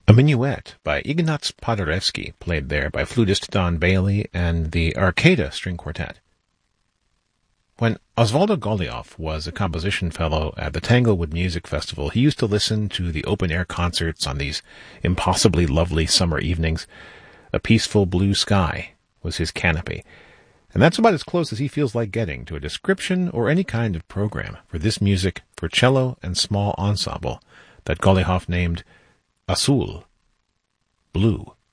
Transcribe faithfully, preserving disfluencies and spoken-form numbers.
A Minuet by Ignaz Paderewski, played there by flutist Don Bailey and the Arcada String Quartet. When Osvaldo Golijov was a composition fellow at the Tanglewood Music Festival, he used to listen to the open-air concerts on these impossibly lovely summer evenings. A peaceful blue sky was his canopy, and that's about as close as he feels like getting to a description or any kind of program for this music for cello and small ensemble that Golijov named Azul, blue.